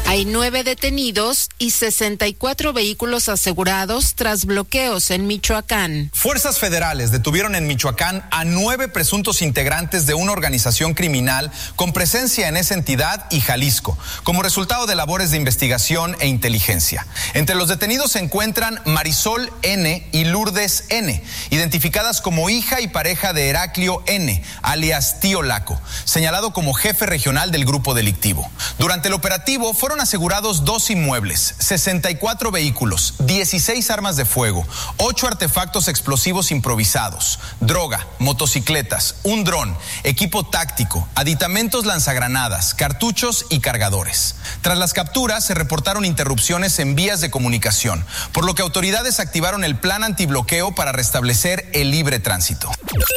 Hay 9 detenidos y 64 vehículos asegurados tras bloqueos en Michoacán. Fuerzas federales detuvieron en Michoacán a 9 presuntos integrantes de una organización criminal con presencia en esa entidad y Jalisco, como resultado de labores de investigación e inteligencia. Entre los detenidos se encuentran Marisol N. y Lourdes N., identificadas como hija y pareja de Heraclio N., alias Tío Laco, señalado como jefe regional del grupo delictivo. Durante el operativo fueron asegurados 2 inmuebles, 64 vehículos, 16 armas de fuego, 8 artefactos explosivos improvisados, droga, motocicletas, un dron, equipo táctico, aditamentos lanzagranadas, cartuchos y cargadores. Tras las capturas se reportaron interrupciones en vías de comunicación, por lo que autoridades activaron el plan antibloqueo para restablecer el libre tránsito.